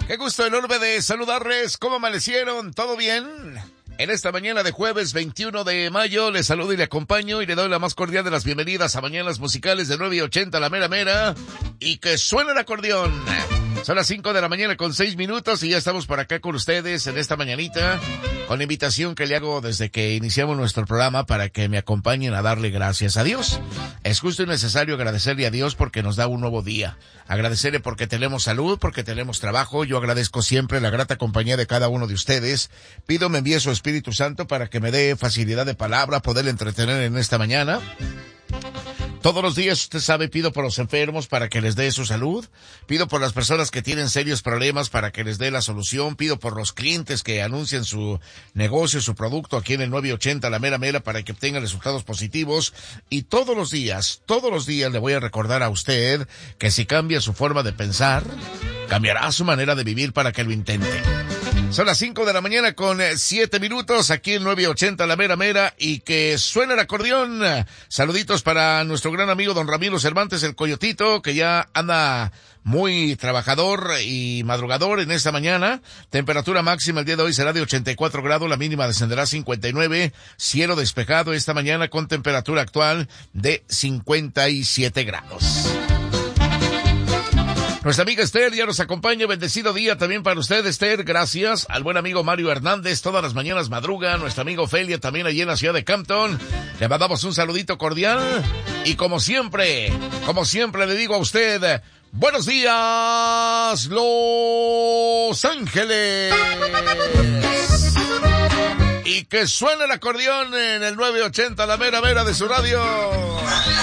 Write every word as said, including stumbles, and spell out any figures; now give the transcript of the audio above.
Qué gusto enorme de saludarles. ¿Cómo amanecieron? ¿Todo bien? En esta mañana de jueves veintiuno de mayo, les saludo y le acompaño y le doy la más cordial de las bienvenidas a Mañanas Musicales de nueve y ochenta, la mera mera, y que suene el acordeón. Son las cinco de la mañana con seis minutos y ya estamos por acá con ustedes en esta mañanita, con la invitación que le hago desde que iniciamos nuestro programa para que me acompañen a darle gracias a Dios. Es justo y necesario agradecerle a Dios porque nos da un nuevo día. Agradecerle porque tenemos salud, porque tenemos trabajo. Yo agradezco siempre la grata compañía de cada uno de ustedes. Pido me envíe su Espíritu Santo para que me dé facilidad de palabra, poder entretener en esta mañana. Todos los días, usted sabe, pido por los enfermos para que les dé su salud. Pido por las personas que tienen serios problemas para que les dé la solución. Pido por los clientes que anuncian su negocio, su producto aquí en el nueve ochenta, la mera mera, para que obtengan resultados positivos. Y todos los días, todos los días le voy a recordar a usted que si cambia su forma de pensar, cambiará su manera de vivir para que lo intente. Son las cinco de la mañana con siete minutos aquí en nueve ochenta, la mera mera, y que suene el acordeón. Saluditos para nuestro gran amigo don Ramiro Cervantes, el Coyotito, que ya anda muy trabajador y madrugador en esta mañana. Temperatura máxima el día de hoy será de ochenta y cuatro grados, la mínima descenderá a cincuenta y nueve. Cielo despejado esta mañana con temperatura actual de cincuenta y siete grados. Nuestra amiga Esther ya nos acompaña. Bendecido día también para usted, Esther. Gracias al buen amigo Mario Hernández. Todas las mañanas madruga. Nuestro amigo Ofelia también allí en la ciudad de Campton. Le mandamos un saludito cordial. Y como siempre, como siempre le digo a usted, buenos días, Los Ángeles. Y que suene el acordeón en el nueve ochenta, la mera mera de su radio.